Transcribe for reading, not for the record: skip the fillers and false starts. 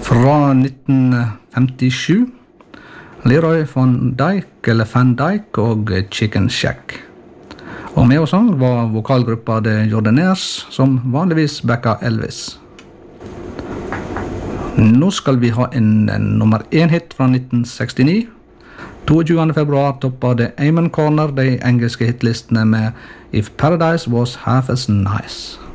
Fra 1957 Leroy Van Dyke og Chicken Shack. Og med og sang var vokalgruppa The Jordanaires, som vanligvis backa Elvis. Nå skal vi ha en nummer 1-hit fra 1969. 22. februar toppet The Amen Corner de engelske hitlistene med If Paradise Was Half As Nice.